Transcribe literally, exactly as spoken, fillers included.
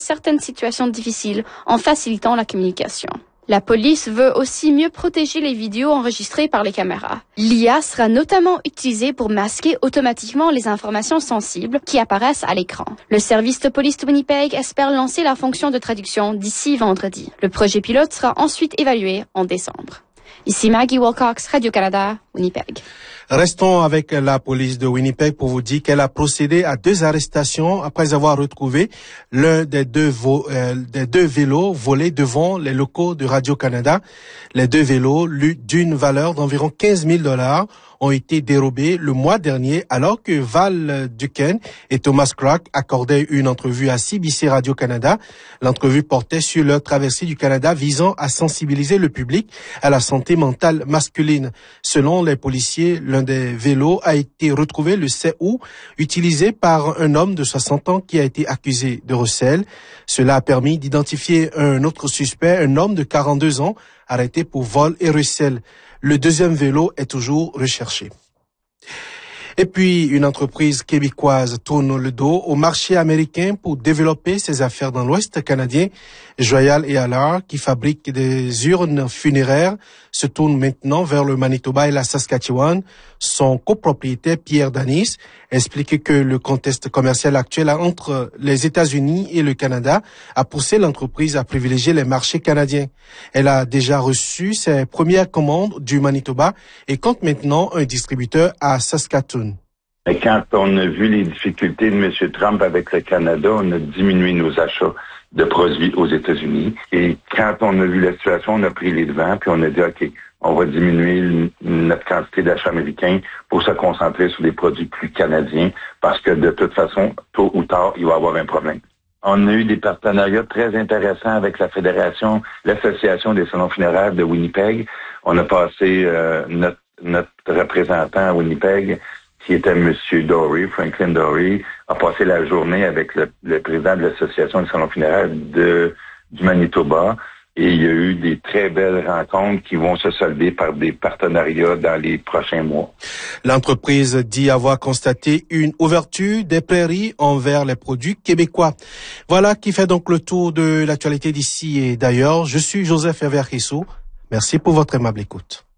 certaines situations difficiles en facilitant la communication. La police veut aussi mieux protéger les vidéos enregistrées par les caméras. L'I A sera notamment utilisée pour masquer automatiquement les informations sensibles qui apparaissent à l'écran. Le service de police de Winnipeg espère lancer la fonction de traduction d'ici vendredi. Le projet pilote sera ensuite évalué en décembre. Ici Maggie Wilcox, Radio-Canada, Winnipeg. Restons avec la police de Winnipeg pour vous dire qu'elle a procédé à deux arrestations après avoir retrouvé l'un des deux, vo- euh, des deux vélos volés devant les locaux de Radio-Canada. Les deux vélos, d'une valeur d'environ quinze mille dollars, ont été dérobés le mois dernier alors que Val Duquesne et Thomas Crack accordaient une entrevue à C B C Radio-Canada. L'entrevue portait sur leur traversée du Canada visant à sensibiliser le public à la santé mentale masculine. Selon les policiers, l'un des vélos a été retrouvé le sept août, utilisé par un homme de soixante ans qui a été accusé de recel. Cela a permis d'identifier un autre suspect, un homme de quarante-deux ans, arrêté pour vol et recel. Le deuxième vélo est toujours recherché. Et puis, une entreprise québécoise tourne le dos au marché américain pour développer ses affaires dans l'Ouest canadien. Joyal et Allard, qui fabrique des urnes funéraires, se tourne maintenant vers le Manitoba et la Saskatchewan. Son copropriétaire, Pierre Danis, explique que le contexte commercial actuel entre les États-Unis et le Canada a poussé l'entreprise à privilégier les marchés canadiens. Elle a déjà reçu ses premières commandes du Manitoba et compte maintenant un distributeur à Saskatoon. Et quand on a vu les difficultés de M. Trump avec le Canada, on a diminué nos achats de produits aux États-Unis. Et quand on a vu la situation, on a pris les devants, puis on a dit, OK, on va diminuer notre quantité d'achats américains pour se concentrer sur des produits plus canadiens, parce que de toute façon, tôt ou tard, il va y avoir un problème. On a eu des partenariats très intéressants avec la Fédération, l'Association des salons funéraires de Winnipeg. On a passé euh, notre, notre représentant à Winnipeg, qui était M. Dory, Franklin Dory, a passé la journée avec le, le président de l'Association des salons funéraires de, du Manitoba. Et il y a eu des très belles rencontres qui vont se solder par des partenariats dans les prochains mois. L'entreprise dit avoir constaté une ouverture des prairies envers les produits québécois. Voilà qui fait donc le tour de l'actualité d'ici et d'ailleurs. Je suis Joseph Hervé-Arquissou. Merci pour votre aimable écoute.